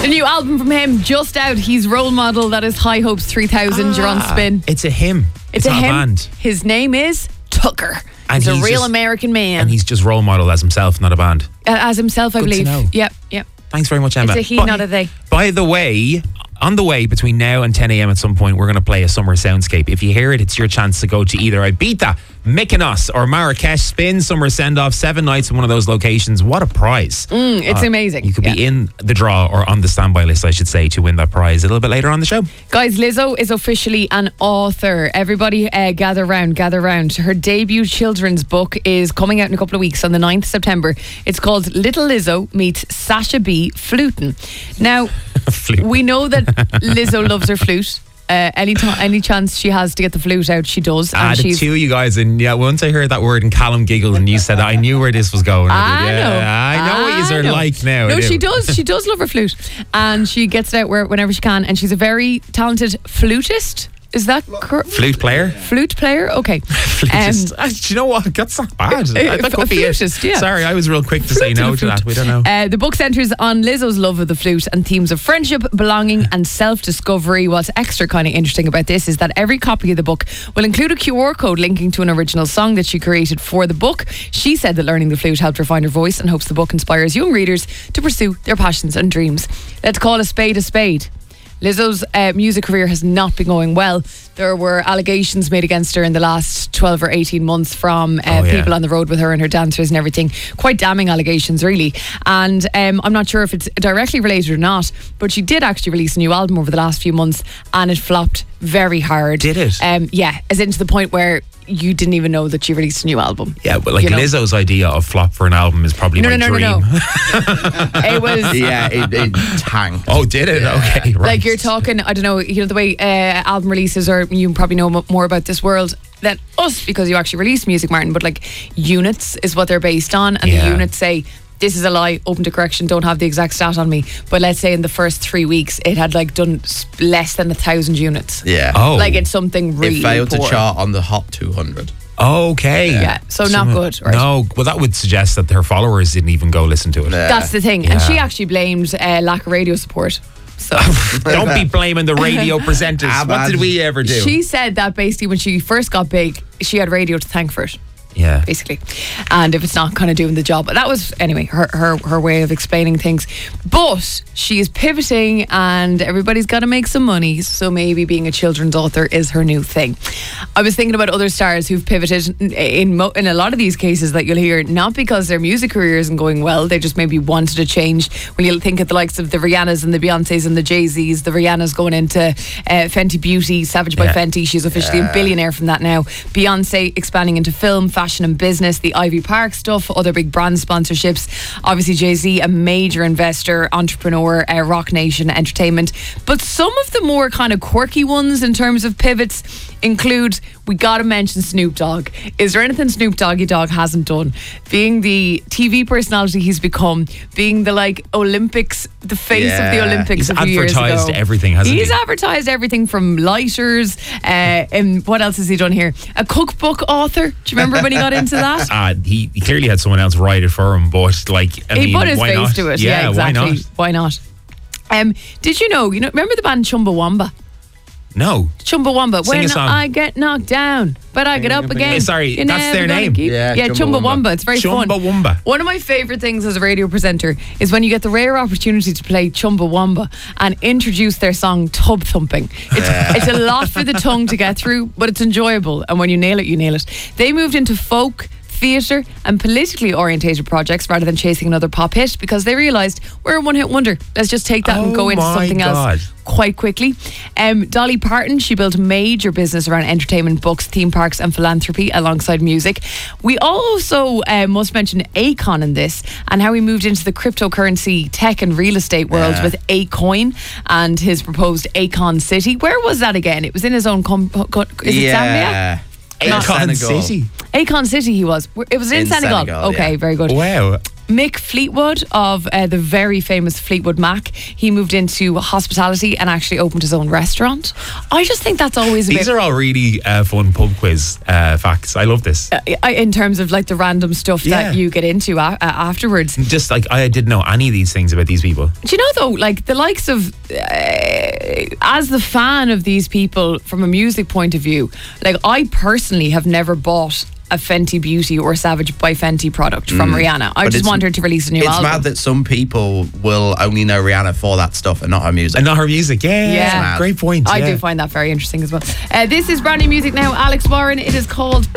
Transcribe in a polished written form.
The new album from him just out. He's Role Model. That is High Hopes 3000. You're on Spin. It's a him. It's not him. a band. His name is Tucker. And he's a real just, American man. And he's just Role Model as himself, not a band. As himself, I Good believe. to know. Yep. Thanks very much, Emma. It's a he, not a they. By the way, on the way between now and 10 a.m. at some point, we're going to play a summer soundscape. If you hear it, it's your chance to go to either Ibiza, Mykonos or Marrakesh. Spin summer send-off, 7 nights in one of those locations. What a prize. It's amazing. You could be in the draw, or on the standby list, I should say, to win that prize a little bit later on the show. Guys, Lizzo is officially an author. Everybody gather round. Her debut children's book is coming out in a couple of weeks on the 9th of September. It's called Little Lizzo Meets Sasha B. Flutin'. Now, we know that Lizzo loves her flute. Any chance she has to get the flute out, she does. And the two of you guys, and once I heard that word and Callum giggled and you said that, I knew where this was going. I know what you are like now. No, she does. She does love her flute, and she gets it out whenever she can. And she's a very talented flutist. Is that correct? Flute player? Flute player? Okay. Flutist. Do you know what? That's not bad. That could be flutist, yeah. Sorry, I was real quick to say no to that. We don't know. The book centres on Lizzo's love of the flute and themes of friendship, belonging and self-discovery. What's extra kind of interesting about this is that every copy of the book will include a QR code linking to an original song that she created for the book. She said that learning the flute helped her find her voice and hopes the book inspires young readers to pursue their passions and dreams. Let's call a spade a spade. Lizzo's music career has not been going well. There were allegations made against her in the last 12 or 18 months from people on the road with her and her dancers and everything. Quite damning allegations, really. And I'm not sure if it's directly related or not, but she did actually release a new album over the last few months and it flopped very hard. Did it? Yeah, as in to the point where you didn't even know that she released a new album. Yeah, but like Lizzo's idea of flop for an album is probably my dream. No. It was... Yeah, it tanked. Oh, did it? Yeah. Okay, right. Like you're talking, I don't know, the way album releases are, you probably know more about this world than us because you actually release music, Martin, but like units is what they're based on, and the units say, this is a lie, open to correction, don't have the exact stat on me, but let's say in the first 3 weeks it had like done less than 1,000 units. Yeah. Oh. Like it's something really It failed poor. to chart on the Hot 200. Okay. Yeah, so not good, right? No, well that would suggest that her followers didn't even go listen to it. That's the thing. And she actually blamed lack of radio support. So don't be blaming the radio presenters. What did we ever do? She said that basically when she first got big, she had radio to thank for it. Yeah. Basically. And if it's not kind of doing the job. But that was, anyway, her way of explaining things. But she is pivoting and everybody's got to make some money. So maybe being a children's author is her new thing. I was thinking about other stars who've pivoted in a lot of these cases that you'll hear, not because their music career isn't going well, they just maybe wanted to change. When you'll think of the likes of the Rihannas and the Beyoncés and the Jay-Z's, the Rihanna's going into Fenty Beauty, Savage by Fenty. She's officially a billionaire from that now. Beyonce expanding into film, fashion and business, the Ivy Park stuff, other big brand sponsorships. Obviously Jay-Z, a major investor, entrepreneur, Rock Nation Entertainment. But some of the more kind of quirky ones in terms of pivots include, we gotta mention Snoop Dogg. Is there anything Snoop Doggy Dogg hasn't done? Being the TV personality he's become, being the like Olympics, the face of the Olympics a few years ago. He's advertised everything, hasn't he? He's advertised everything from lighters, and what else has he done here? A cookbook author. Do you remember when he got into that? He clearly had someone else write it for him, but like, he put his face not? to it. Yeah, exactly. Why not? Did you know, remember the band Chumbawamba? No. Chumbawamba. Sing When a song. I get knocked down, but I get up again. Sorry, You're that's never their gonna name. keep- Yeah, Chumbawamba. It's very fun. Chumbawamba. One of my favourite things as a radio presenter is when you get the rare opportunity to play Chumbawamba and introduce their song Tub Thumping. It's a lot for the tongue to get through, but it's enjoyable. And when you nail it, you nail it. They moved into folk, theatre and politically orientated projects rather than chasing another pop hit because they realised we're a one-hit wonder. Let's just take that and go into something else quite quickly. Dolly Parton, she built a major business around entertainment, books, theme parks and philanthropy alongside music. We also must mention Akon in this and how he moved into the cryptocurrency, tech and real estate world with Acoin and his proposed Akon City. Where was that again? It was in his own is it Zambia? Akon City. Akon City he was. It was in Senegal. Okay, very good. Wow. Mick Fleetwood of the very famous Fleetwood Mac, he moved into hospitality and actually opened his own restaurant. I just think that's always a These are all really fun pub quiz facts. I love this. in terms of like the random stuff Yeah. that you get into afterwards. Just like I didn't know any of these things about these people. Do you know though, like the likes of, as the fan of these people from a music point of view, like I personally have never bought a Fenty Beauty or Savage by Fenty product from Rihanna. I But just it's- want her to release a new It's album. mad that some people will only know Rihanna for that stuff and not her music. And not her music. Yeah. Yeah. Great point. I yeah. do find that very interesting as well. This is brand new music now, Alex Warren. It is called